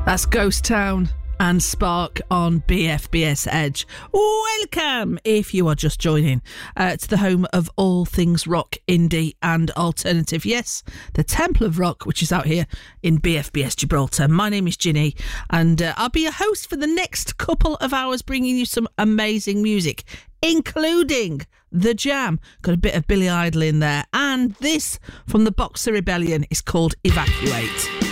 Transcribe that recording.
That's Ghost Town and Spark on BFBS Edge. Welcome, if you are just joining, to the home of all things rock, indie and alternative. Yes, the Temple of Rock, which is out here in BFBS Gibraltar. My name is Ginny, and I'll be your host for the next couple of hours, bringing you some amazing music, including The Jam. Got a bit of Billy Idol in there, and this from the Boxer Rebellion is called Evacuate.